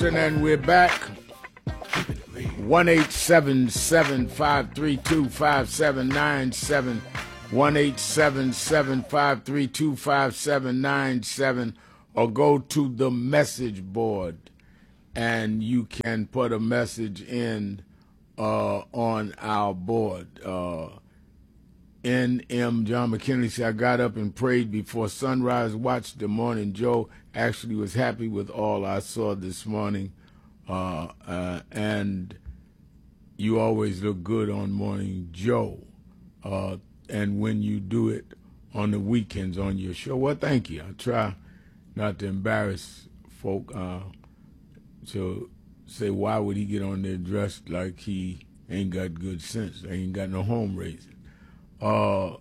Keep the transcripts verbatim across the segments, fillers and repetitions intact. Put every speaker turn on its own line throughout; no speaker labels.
And we're back. one eight seven seven, five three two, five seven nine seven. one eight seven seven, five three two, five seven nine seven. Or go to the message board and you can put a message in uh, on our board. Uh, N M John McKinley said, I got up and prayed before sunrise, watched the morning Joe. Actually was happy with all I saw this morning. Uh, uh, and you always look good on Morning Joe. Uh, and when you do it on the weekends on your show, well, thank you. I try not to embarrass folk uh, to say, why would he get on there dressed like he ain't got good sense? They ain't got no home raising. Uh,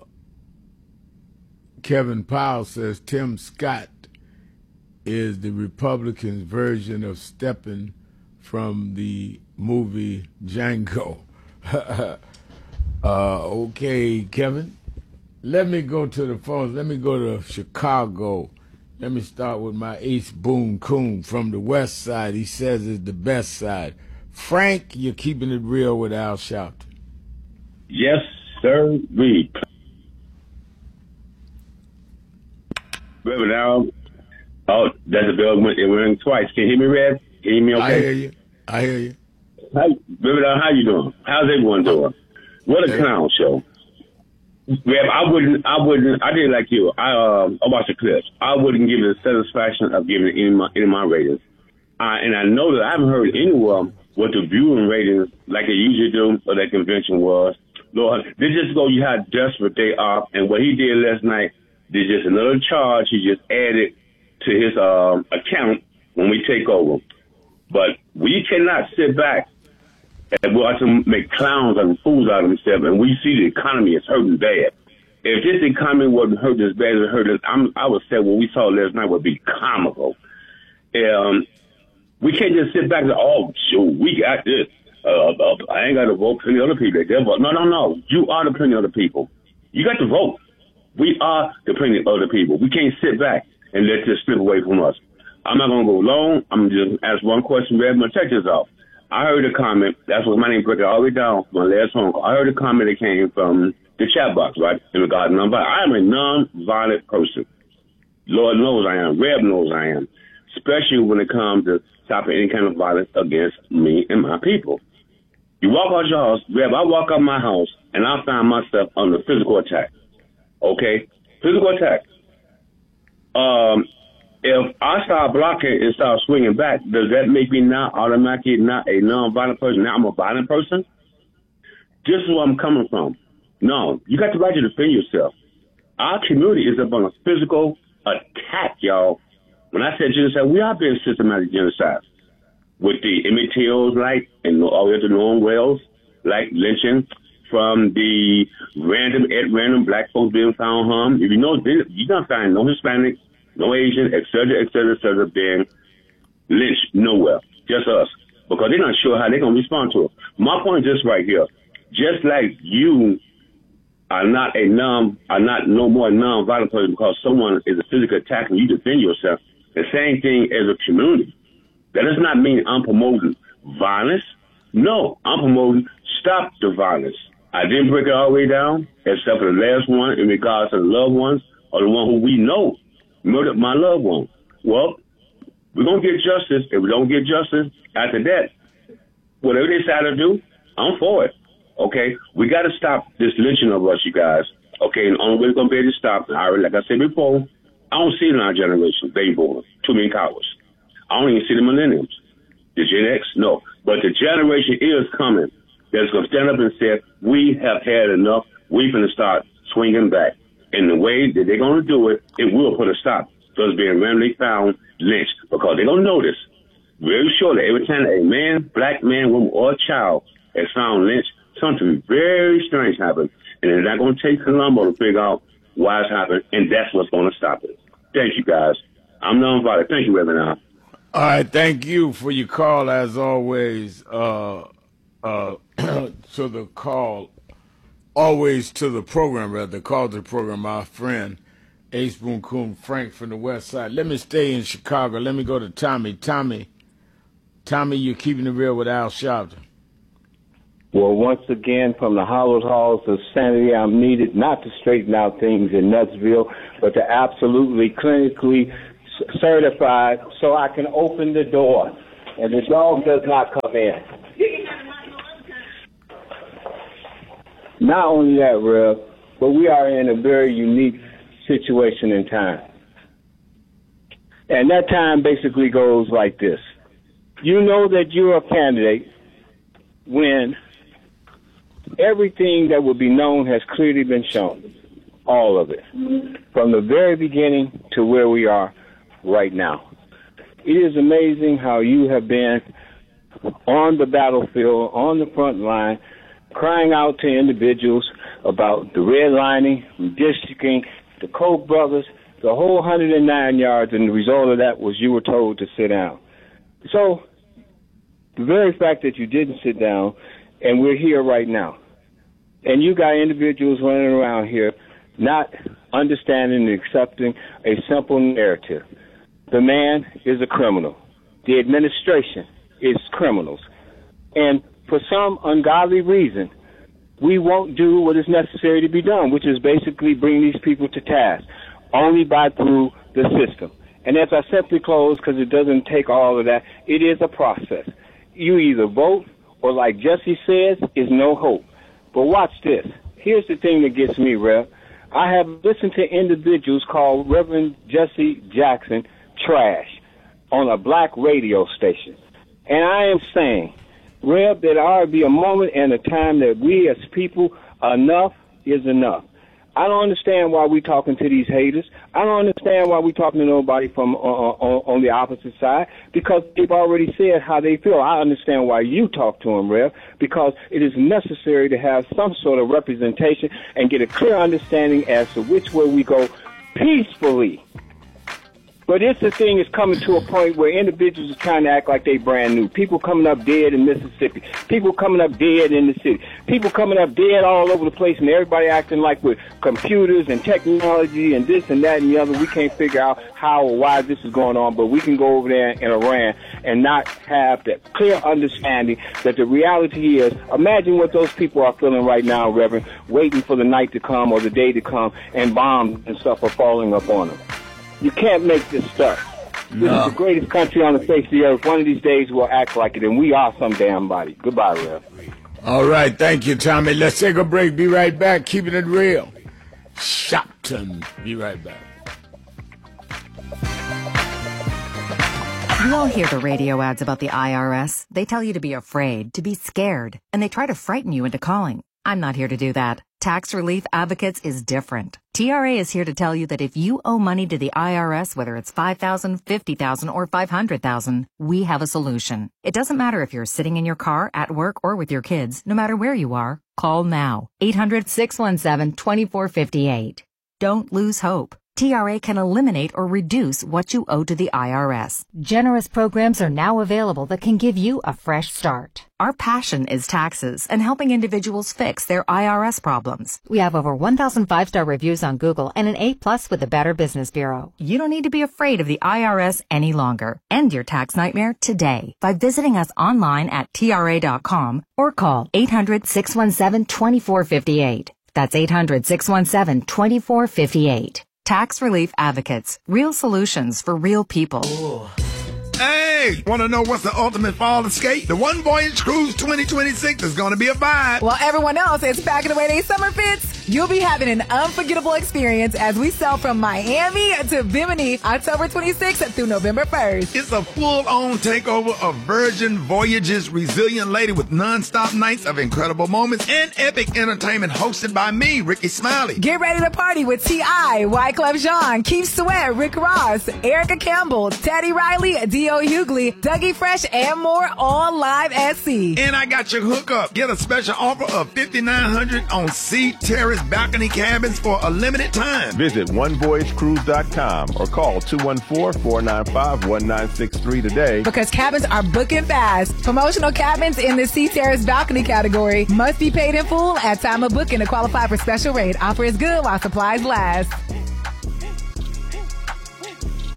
Kevin Powell says Tim Scott is the Republicans' version of Steppen from the movie Django. uh, okay, Kevin. Let me go to the phones. Let me go to Chicago. Let me start with my Ace Boone Coon from the west side. He says it's the best side. Frank, you're keeping it real with Al Sharpton.
Yes, sir. We. Reverend Al. Oh, that's a bell. It rang twice. Can you hear me, Rev? Can you hear me okay?
I hear you. I hear you.
Hi, Reverend Al, how you doing? How's everyone doing? What a clown show. Rev, I wouldn't, I wouldn't, I didn't like you. I, uh, I watched the clips. I wouldn't give it the satisfaction of giving it any of my, any of my ratings. Uh, and I know that I haven't heard anywhere what the viewing ratings, like they usually do, or that convention was. Lord, they just go, you had desperate day off, and what he did last night, there's just another charge he just added to his um, account when we take over. But we cannot sit back and watch them make clowns and fools out of themselves, and we see the economy is hurting bad. If this economy wasn't hurting as bad as it hurt us, I'm, I would say what we saw last night would be comical. Um, we can't just sit back and say, oh, shoot, we got this. Uh, uh, I ain't got to vote for any other people. They vote. No, no, no. You are the plenty of other people. You got to vote. We are the plenty of other people. We can't sit back and let this slip away from us. I'm not going to go long. I'm just ask one question. Rev, I'm going to check this out. I heard a comment. That's what my name broke it all the way down from my last phone call. I heard a comment that came from the chat box, right, in regard to nonviolent. I am a non-violent person. Lord knows I am. Rev knows I am, especially when it comes to stopping any kind of violence against me and my people. You walk out your house, Rev, I walk out my house, and I find myself under physical attack. Okay? Physical attack. Um, if I start blocking and start swinging back, does that make me now automatically not a non-violent person? Now I'm a violent person? This is where I'm coming from. No, you got the right to defend yourself. Our community is up on a physical attack, y'all. When I said genocide, we are being systematic genocide. With the Emmett Tills, like, and all the way to Norman Wells, like lynching, from the random, at random black folks being found harmed. If you know, you're not finding no Hispanics, no Asian, et cetera, et cetera, et cetera, being lynched nowhere. Just us. Because they're not sure how they're going to respond to it. My point is just right here. Just like you are not a non, are not no more non-violent person because someone is a physical attack and you defend yourself, the same thing as a community. That does not mean I'm promoting violence. No, I'm promoting stop the violence. I didn't break it all the way down, except for the last one in regards to the loved ones or the one who we know murdered my loved one. Well, we're going to get justice. If we don't get justice, after that, whatever they decide to do, I'm for it. Okay? We got to stop this lynching of us, you guys. Okay? And the only way we're going to be able to stop it, I, like I said before, I don't see it in our generation, baby boomers, too many cowards. I don't even see the millennials. The Gen X, no. But the generation is coming that's going to stand up and say, we have had enough. We're going to start swinging back. And the way that they're going to do it, it will put a stop to us being randomly found lynched. Because they're going to notice very shortly, every time a man, black man, woman, or child is found lynched, something very strange happens. And it's not going to take Columbo to figure out why it's happening. And that's what's going to stop it. Thank you, guys. I'm non-violent. Thank you, Reverend Al.
All right, thank you for your call, as always, uh, uh, to the call, always to the program, rather, call to the program, my friend, Ace Boone Coon, Frank from the west side. Let me stay in Chicago. Let me go to Tommy. Tommy, Tommy, you're keeping it real with Al Sharpton.
Well, once again, from the hallowed halls of sanity, I'm needed not to straighten out things in Nutsville, but to absolutely clinically certified so I can open the door and the dog does not come in. Not only that, Rev, but we are in a very unique situation in time. And that time basically goes like this. You know that you're a candidate when everything that will be known has clearly been shown. All of it. From the very beginning to where we are right now. It is amazing how you have been on the battlefield, on the front line, crying out to individuals about the redlining, redistricting, the Koch brothers, the whole one hundred nine yards, and the result of that was you were told to sit down. So the very fact that you didn't sit down, and we're here right now, and you got individuals running around here not understanding and accepting a simple narrative. The man is a criminal. The administration is criminals. And for some ungodly reason, we won't do what is necessary to be done, which is basically bring these people to task, only by through the system. And as I simply close, because it doesn't take all of that, it is a process. You either vote, or like Jesse says, is no hope. But watch this. Here's the thing that gets me, Rev. I have listened to individuals call Reverend Jesse Jackson trash on a black radio station. And I am saying, Rev, that there ought to be a moment and a time that we as people, enough is enough. I don't understand why we're talking to these haters. I don't understand why we're talking to nobody from uh, on, on the opposite side, because they've already said how they feel. I understand why you talk to them, Rev, because it is necessary to have some sort of representation and get a clear understanding as to which way we go peacefully. But it's the thing is coming to a point where individuals are trying to act like they brand new. People coming up dead in Mississippi. People coming up dead in the city. People coming up dead all over the place, and everybody acting like with computers and technology and this and that and the other. We can't figure out how or why this is going on, but we can go over there in Iran and not have that clear understanding that the reality is, imagine what those people are feeling right now, Reverend, waiting for the night to come or the day to come, and bombs and stuff are falling up on them. You can't make this stuff. This no. is the greatest country on the face of the earth. One of these days we'll act like it, and we are some damn body. Goodbye, Rev.
All right. Thank you, Tommy. Let's take a break. Be right back. Keeping it real. Shopton. Be right back.
You all hear the radio ads about the I R S. They tell you to be afraid, to be scared, and they try to frighten you into calling. I'm not here to do that. Tax Relief Advocates is different. T R A is here to tell you that if you owe money to the I R S, whether it's five thousand dollars, fifty thousand dollars, or five hundred thousand dollars, we have a solution. It doesn't matter if you're sitting in your car, at work, or with your kids. No matter where you are, call now. eight hundred, six one seven, two four five eight. Don't lose hope. T R A can eliminate or reduce what you owe to the I R S. Generous programs are now available that can give you a fresh start. Our passion is taxes and helping individuals fix their I R S problems. We have over one thousand five-star reviews on Google and an A plus with the Better Business Bureau. You don't need to be afraid of the I R S any longer. End your tax nightmare today by visiting us online at T R A dot com or call eight hundred, six one seven, two four five eight. That's eight hundred, six one seven, two four five eight. Tax Relief Advocates. Real solutions for real people.
Ooh. Hey, want to know what's the ultimate fall escape? The One Voyage Cruise twenty twenty-six is going to be a vibe.
While everyone else is packing away their summer fits, you'll be having an unforgettable experience as we sail from Miami to Bimini October twenty-sixth through November first.
It's a full-on takeover of Virgin Voyages Resilient Lady with non-stop nights of incredible moments and epic entertainment hosted by me, Ricky Smiley.
Get ready to party with T I, Wyclef Jean, Keith Sweat, Rick Ross, Erica Campbell, Teddy Riley, D O Hughley, Dougie Fresh, and more on Live at Sea.
And I got your hookup. Get a special offer of five thousand nine hundred dollars on Sea Terrace balcony cabins for a limited time.
Visit one voyage cruise dot com or call two one four, four nine five, one nine six three today.
Because cabins are booking fast. Promotional cabins in the Sea Terrace balcony category must be paid in full at time of booking to qualify for special rate. Offer is good while supplies last.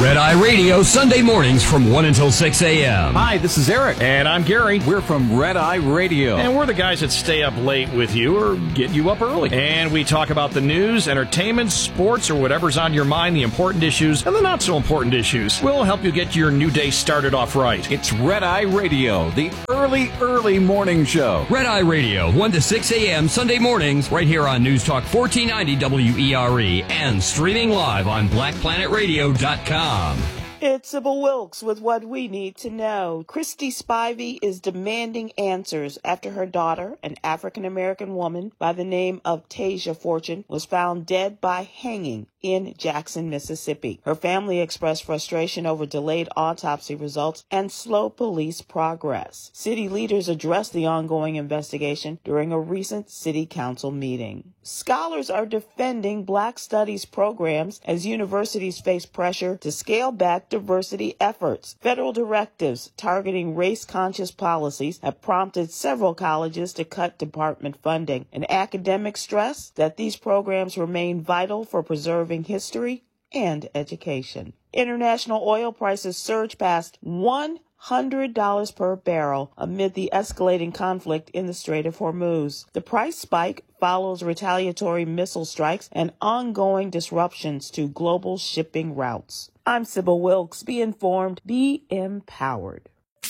Red Eye Radio, Sunday mornings from one until six a.m.
Hi, this is Eric.
And I'm Gary.
We're from Red Eye Radio.
And we're the guys that stay up late with you or get you up early. And we talk about the news, entertainment, sports, or whatever's on your mind, the important issues and the not so important issues. We'll help you get your new day started off right.
It's Red Eye Radio, the early, early morning show.
Red Eye Radio, one to six a.m. Sunday mornings, right here on News Talk fourteen ninety W E R E and streaming live on black planet radio dot com.
It's Sybil Wilkes with what we need to know. Christy Spivey is demanding answers after her daughter, an African-American woman by the name of Tasia Fortune, was found dead by hanging in Jackson, Mississippi. Her family expressed frustration over delayed autopsy results and slow police progress. City leaders addressed the ongoing investigation during a recent city council meeting. Scholars are defending Black Studies programs as universities face pressure to scale back diversity efforts. Federal directives targeting race-conscious policies have prompted several colleges to cut department funding, and academics stress that these programs remain vital for preserving history and education. International oil prices surged past one hundred dollars per barrel amid the escalating conflict in the Strait of Hormuz. The price spike follows retaliatory missile strikes and ongoing disruptions to global shipping routes. I'm Sybil Wilkes. Be informed, be empowered.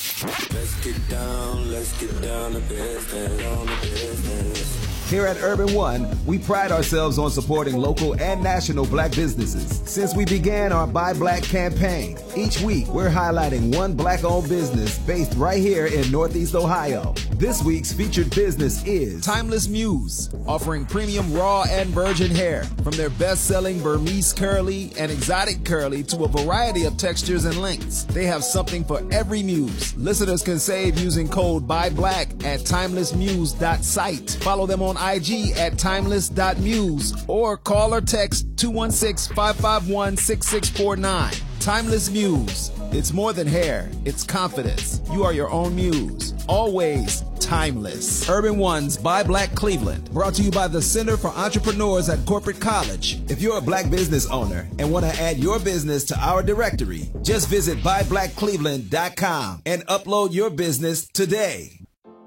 Let's get down, let's get down to business, down to business.
Here at Urban One, we pride ourselves on supporting local and national Black businesses. Since we began our Buy Black campaign, each week we're highlighting one Black-owned business based right here in Northeast Ohio. This week's featured business is Timeless Muse, offering premium raw and virgin hair, from their best-selling Burmese curly and exotic curly to a variety of textures and lengths. They have something for every muse. Listeners can save using code BUYBLACK at timeless muse dot site. Follow them on I G at timeless dot muse or call or text two one six, five five one, six six four nine. Timeless Muse. It's more than hair. It's confidence. You are your own muse. Always timeless. Urban One's Buy Black Cleveland. Brought to you by the Center for Entrepreneurs at Corporate College. If you're a Black business owner and want to add your business to our directory, just visit buy black cleveland dot com and upload your business today.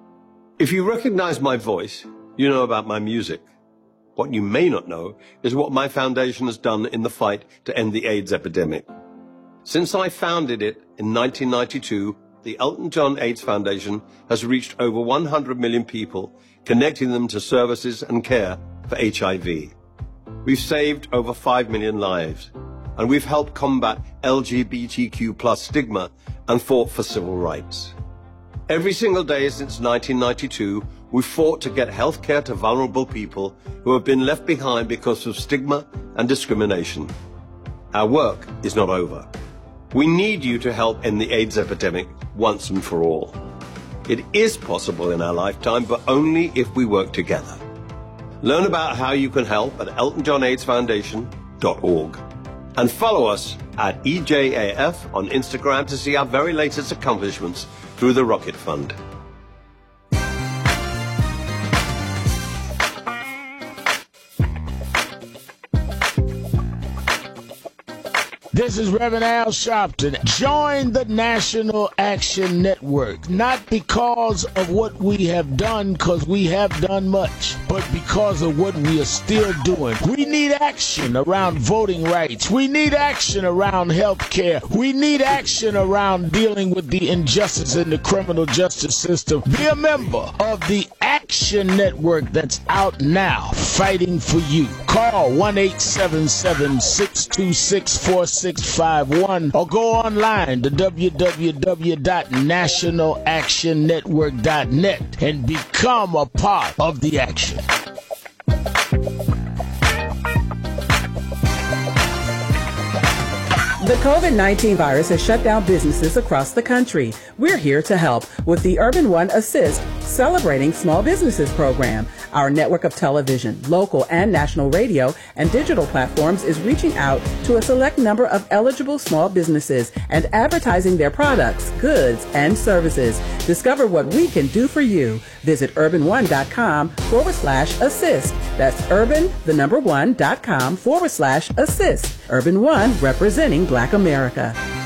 If you recognize my voice, you know about my music. What you may not know is what my foundation has done in the fight to end the AIDS epidemic. Since I founded it in nineteen ninety-two, the Elton John AIDS Foundation has reached over one hundred million people, connecting them to services and care for H I V. We've saved over five million lives, and we've helped combat L G B T Q plus stigma and fought for civil rights. Every single day since nineteen ninety-two, we've fought to get health care to vulnerable people who have been left behind because of stigma and discrimination. Our work is not over. We need you to help end the AIDS epidemic once and for all. It is possible in our lifetime, but only if we work together. Learn about how you can help at elton john aids foundation dot org. And follow us at E J A F on Instagram to see our very latest accomplishments through the Rocket Fund.
This is Reverend Al Sharpton. Join the National Action Network, not because of what we have done, because we have done much, but because of what we are still doing. We need action around voting rights. We need action around health care. We need action around dealing with the injustice in the criminal justice system. Be a member of the Action Network that's out now, fighting for you. Call one eight seven seven, six two six, four six five one or go online to w w w dot national action network dot net and become a part of the action.
The COVID nineteen virus has shut down businesses across the country. We're here to help with the Urban One Assist Celebrating Small Businesses program. Our network of television, local and national radio, and digital platforms is reaching out to a select number of eligible small businesses and advertising their products, goods, and services. Discover what we can do for you. Visit urban one dot com forward slash assist. That's urban, the number one, dot com forward slash assist. Urban One, representing Black America.